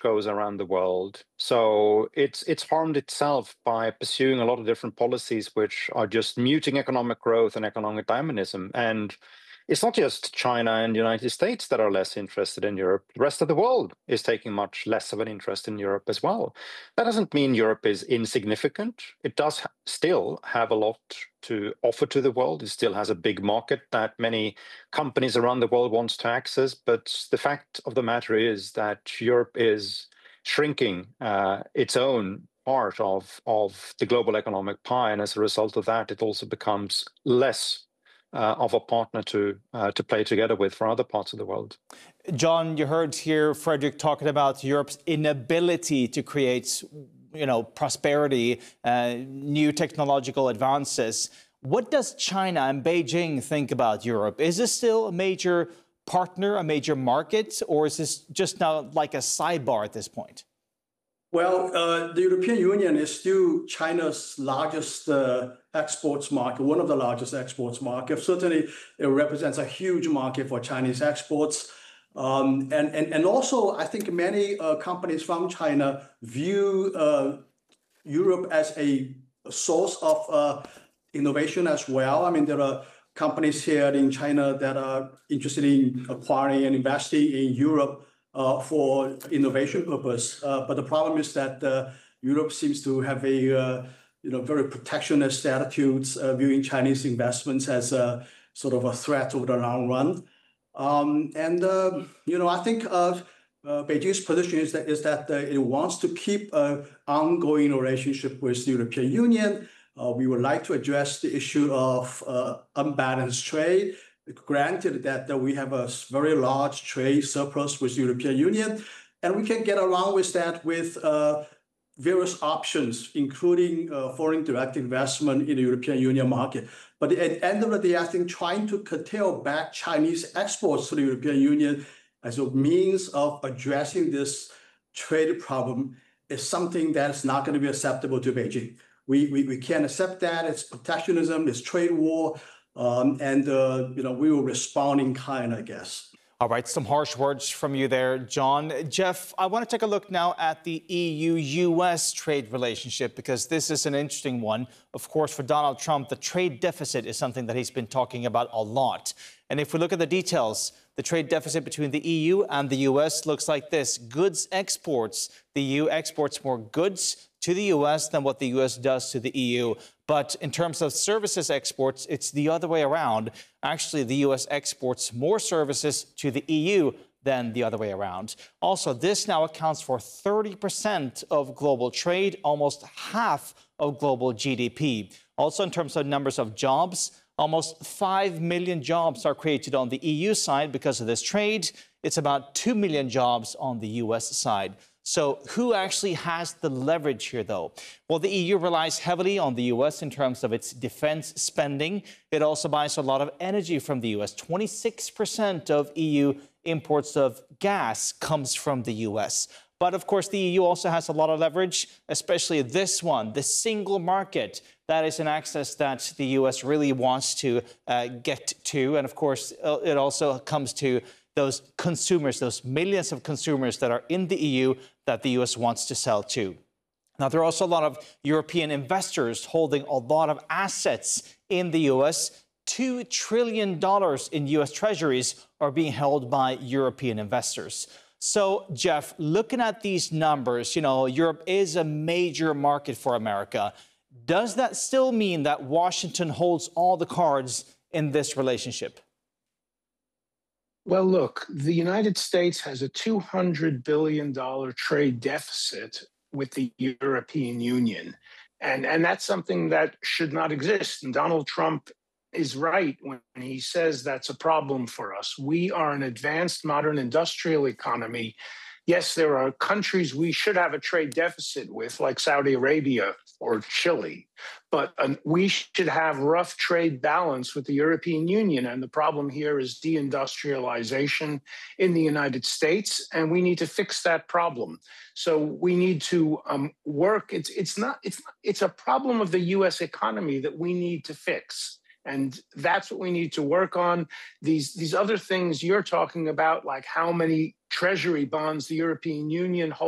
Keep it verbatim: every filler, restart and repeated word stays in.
goes around the world. So it's it's harmed itself by pursuing a lot of different policies which are just muting economic growth and economic dynamism. And it's not just China and the United States that are less interested in Europe. The rest of the world is taking much less of an interest in Europe as well. That doesn't mean Europe is insignificant. It does ha- still have a lot to offer to the world. It still has a big market that many companies around the world wants to access. But the fact of the matter is that Europe is shrinking uh, its own part of, of the global economic pie. And as a result of that, it also becomes less uh, of a partner to uh, to play together with for other parts of the world. John, you heard here Frederick talking about Europe's inability to create, you know, prosperity, uh, new technological advances. What does China and Beijing think about Europe? Is this still a major partner, a major market, or is this just now like a sidebar at this point? Well, uh, the European Union is still China's largest uh, exports market, one of the largest exports markets. Certainly, it represents a huge market for Chinese exports. Um, and, and, and also, I think many uh, companies from China view uh, Europe as a source of uh, innovation as well. I mean, there are companies here in China that are interested in acquiring and investing in Europe uh, for innovation purpose. Uh, but the problem is that uh, Europe seems to have a uh, you know very protectionist attitudes, uh, viewing Chinese investments as a sort of a threat over the long run. Um, and uh, you know, I think uh, uh, Beijing's position is that is that uh, it wants to keep an ongoing relationship with the European Union. Uh, we would like to address the issue of uh, unbalanced trade. Granted that, that we have a very large trade surplus with the European Union, and we can get along with that with uh, various options, including uh, foreign direct investment in the European Union market. But at the end of the day, I think trying to curtail back Chinese exports to the European Union as a means of addressing this trade problem is something that is not going to be acceptable to Beijing. We, we, we can't accept that. It's protectionism, it's trade war, um, and uh, you know we will respond in kind, I guess. All right, some harsh words from you there, John. Jeff, I want to take a look now at the E U U S trade relationship, because this is an interesting one. Of course, for Donald Trump, the trade deficit is something that he's been talking about a lot. And if we look at the details, the trade deficit between the E U and the U S looks like this. Goods exports. The E U exports more goods to the U S than what the U S does to the E U. But in terms of services exports, it's the other way around. Actually, the U S exports more services to the E U than the other way around. Also, this now accounts for thirty percent of global trade, almost half of global G D P. Also, in terms of numbers of jobs, almost five million jobs are created on the E U side because of this trade. It's about two million jobs on the U S side. So who actually has the leverage here, though? Well, the E U relies heavily on the U S in terms of its defense spending. It also buys a lot of energy from the U S. twenty-six percent of E U imports of gas comes from the U S. But of course, the E U also has a lot of leverage, especially this one, the single market. That is an access that the U S really wants to uh, get to. And of course, it also comes to those consumers, those millions of consumers that are in the E U that the U S wants to sell to. Now, there are also a lot of European investors holding a lot of assets in the U S. two trillion dollars in U S treasuries are being held by European investors. So, Jeff, looking at these numbers, you know, Europe is a major market for America. Does that still mean that Washington holds all the cards in this relationship? Well, look, the United States has a two hundred billion dollars trade deficit with the European Union. And, and that's something that should not exist. And Donald Trump is right when he says that's a problem for us. We are an advanced, modern industrial economy. Yes, there are countries we should have a trade deficit with, like Saudi Arabia or Chile, but um, we should have rough trade balance with the European Union. And the problem here is deindustrialization in the United States, and we need to fix that problem. So we need to um, work. It's it's not it's it's a problem of the U S economy that we need to fix. And that's what we need to work on. These, these other things you're talking about, like how many treasury bonds the European Union holds.